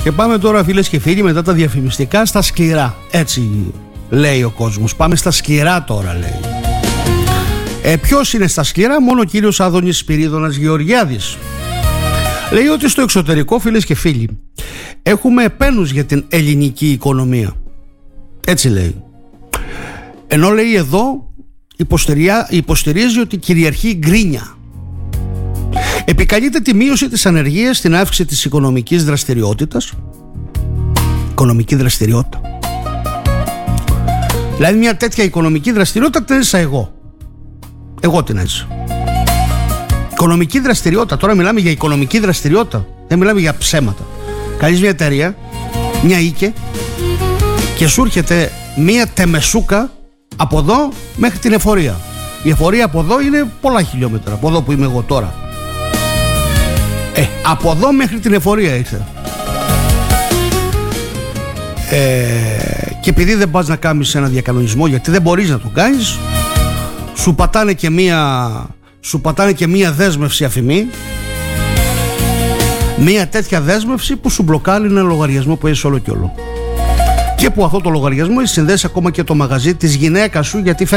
Και πάμε τώρα, φίλες και φίλοι, μετά τα διαφημιστικά, στα σκληρά. Έτσι λέει ο κόσμος. Πάμε στα σκληρά τώρα, λέει. Ποιος είναι στα σκληρά? Μόνο ο κύριος Άδωνης Σπυρίδωνας Γεωργιάδης. Λέει ότι στο εξωτερικό, φίλες και φίλοι, έχουμε επένους για την ελληνική οικονομία. Έτσι λέει. Ενώ λέει εδώ υποστηρίζει ότι κυριαρχεί γκρίνια. Επικαλείται τη μείωση της ανεργίας, στην αύξηση της οικονομικής δραστηριότητας. Οικονομική δραστηριότητα. Δηλαδή μια τέτοια οικονομική δραστηριότητα την έζησα εγώ. Εγώ την έζησα. Οικονομική δραστηριότητα. Τώρα μιλάμε για οικονομική δραστηριότητα. Δεν μιλάμε για ψέματα. Κάνεις μια εταιρεία, μια οίκε, και σου έρχεται μια τεμεσούκα από εδώ μέχρι την εφορία. Η εφορία από εδώ είναι πολλά χιλιόμετρα. Από εδώ που είμαι εγώ τώρα. Από εδώ μέχρι την εφορία ήρθε. Και επειδή δεν πας να κάνεις ένα διακανονισμό, γιατί δεν μπορείς να το κάνεις, σου πατάνε και μία δέσμευση αφημί. Μία τέτοια δέσμευση που σου μπλοκάρει ένα λογαριασμό που έχεις όλο και όλο. Και που αυτό το λογαριασμό συνδέσει ακόμα και το μαγαζί της γυναίκας σου, γιατί